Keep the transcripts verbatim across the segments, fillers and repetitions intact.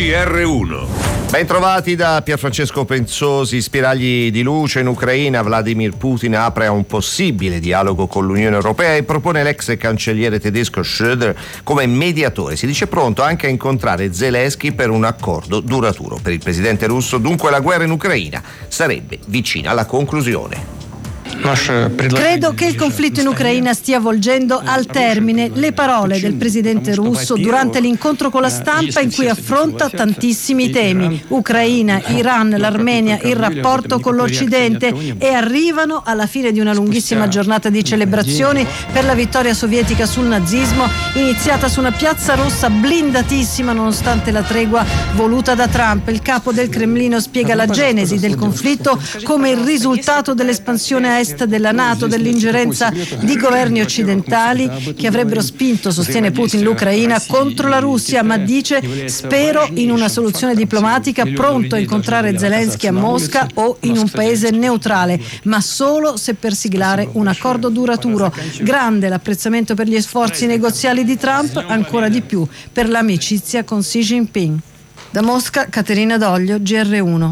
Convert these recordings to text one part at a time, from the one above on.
G R uno. Ben trovati da Pierfrancesco Penzosi. Spiragli di luce in Ucraina. Vladimir Putin apre a un possibile dialogo con l'Unione Europea e propone l'ex cancelliere tedesco Schröder come mediatore. Si dice pronto anche a incontrare Zelensky per un accordo duraturo. Per il presidente russo, dunque, la guerra in Ucraina sarebbe vicina alla conclusione. Credo che il conflitto in Ucraina stia volgendo al termine. Le parole del presidente russo durante l'incontro con la stampa in cui affronta tantissimi temi: Ucraina, Iran, l'Armenia, il rapporto con l'Occidente, e arrivano alla fine di una lunghissima giornata di celebrazioni per la vittoria sovietica sul nazismo, iniziata su una piazza rossa blindatissima nonostante la tregua voluta da Trump. Il capo del Cremlino spiega la genesi del conflitto come il risultato dell'espansione a est della NATO, dell'ingerenza di governi occidentali che avrebbero spinto, sostiene Putin, l'Ucraina contro la Russia, ma dice: spero in una soluzione diplomatica, pronto a incontrare Zelensky a Mosca o in un paese neutrale, ma solo se per siglare un accordo duraturo. Grande l'apprezzamento per gli sforzi negoziali di Trump, ancora di più per l'amicizia con Xi Jinping. Da Mosca, Caterina Doglio, G R uno.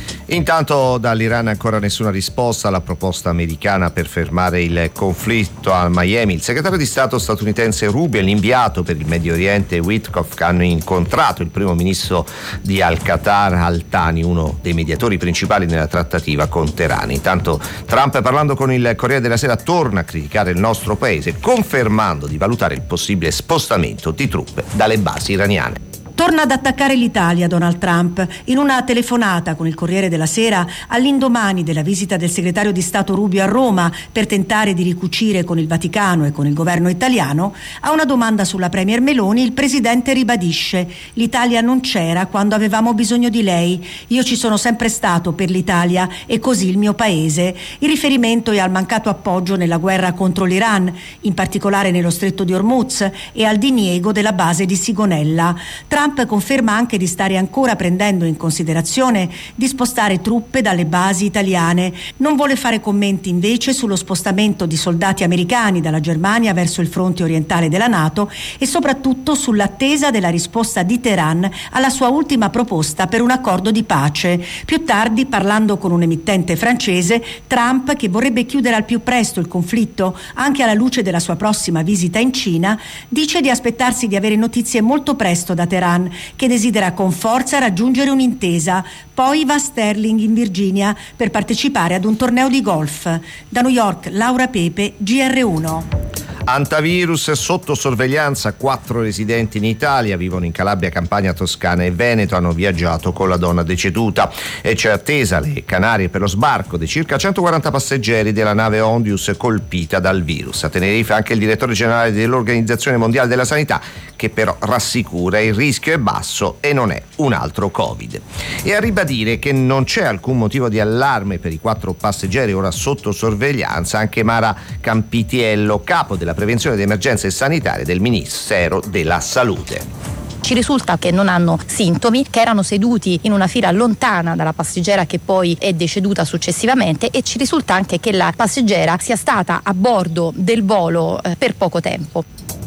Intanto dall'Iran ancora nessuna risposta alla proposta americana per fermare il conflitto a Miami. Il segretario di Stato statunitense Rubio e l'inviato per il Medio Oriente Witkoff hanno incontrato il primo ministro di Al-Qatar Al-Thani, uno dei mediatori principali nella trattativa con Teheran. Intanto Trump, parlando con il Corriere della Sera, torna a criticare il nostro paese, confermando di valutare il possibile spostamento di truppe dalle basi iraniane. Torna ad attaccare l'Italia Donald Trump. In una telefonata con il Corriere della Sera, all'indomani della visita del segretario di Stato Rubio a Roma per tentare di ricucire con il Vaticano e con il governo italiano, a una domanda sulla premier Meloni il presidente ribadisce: l'Italia non c'era quando avevamo bisogno di lei, io ci sono sempre stato per l'Italia e così il mio paese. Il riferimento è al mancato appoggio nella guerra contro l'Iran, in particolare nello stretto di Hormuz, e al diniego della base di Sigonella. Trump conferma anche di stare ancora prendendo in considerazione di spostare truppe dalle basi italiane. Non vuole fare commenti invece sullo spostamento di soldati americani dalla Germania verso il fronte orientale della NATO e soprattutto sull'attesa della risposta di Teheran alla sua ultima proposta per un accordo di pace. Più tardi, parlando con un emittente francese, Trump, che vorrebbe chiudere al più presto il conflitto anche alla luce della sua prossima visita in Cina, dice di aspettarsi di avere notizie molto presto da Teheran, che desidera con forza raggiungere un'intesa. Poi va a Sterling in Virginia per partecipare ad un torneo di golf. Da New York, Laura Pepe, G R uno. Antivirus sotto sorveglianza. Quattro residenti in Italia, vivono in Calabria, Campania, Toscana e Veneto, hanno viaggiato con la donna deceduta e c'è attesa alle Canarie per lo sbarco dei circa centoquaranta passeggeri della nave Ondius colpita dal virus. A Tenerife anche il direttore generale dell'Organizzazione Mondiale della Sanità, che però rassicura: il rischio è basso e non è un altro Covid. E a ribadire che non c'è alcun motivo di allarme per i quattro passeggeri ora sotto sorveglianza anche Mara Campitiello, capo della prevenzione di emergenze sanitarie del Ministero della Salute. Ci risulta che non hanno sintomi, che erano seduti in una fila lontana dalla passeggera che poi è deceduta successivamente, e ci risulta anche che la passeggera sia stata a bordo del volo eh, per poco tempo.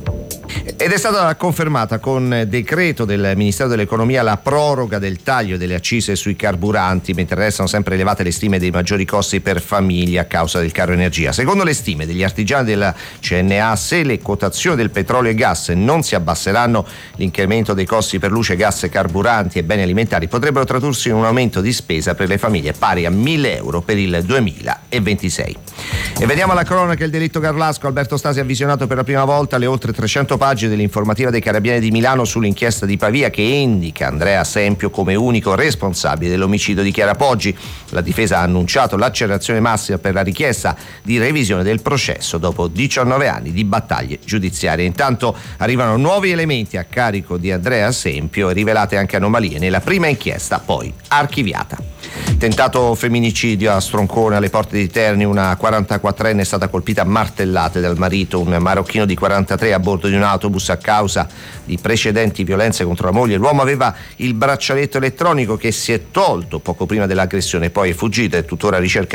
Ed è stata confermata con decreto del Ministero dell'Economia la proroga del taglio delle accise sui carburanti, mentre restano sempre elevate le stime dei maggiori costi per famiglie a causa del caro energia. Secondo le stime degli artigiani della C N A, se le quotazioni del petrolio e gas non si abbasseranno, l'incremento dei costi per luce, gas, carburanti e beni alimentari potrebbero tradursi in un aumento di spesa per le famiglie pari a mille euro per il duemilaventisei. E vediamo la cronaca: il delitto Garlasco. Alberto Stasi ha visionato per la prima volta le oltre trecento pagine dell'informativa dei Carabinieri di Milano sull'inchiesta di Pavia, che indica Andrea Sempio come unico responsabile dell'omicidio di Chiara Poggi. La difesa ha annunciato l'accelerazione massima per la richiesta di revisione del processo dopo diciannove anni di battaglie giudiziarie. Intanto arrivano nuovi elementi a carico di Andrea Sempio e rivelate anche anomalie nella prima inchiesta, poi archiviata. Tentato femminicidio a Stroncone, alle porte di Terni. Una quarantaquattrenne è stata colpita a martellate dal marito, un marocchino di quarantatré, a bordo di un autobus a causa di precedenti violenze contro la moglie. L'uomo aveva il braccialetto elettronico che si è tolto poco prima dell'aggressione, poi è fuggito e tuttora ricerca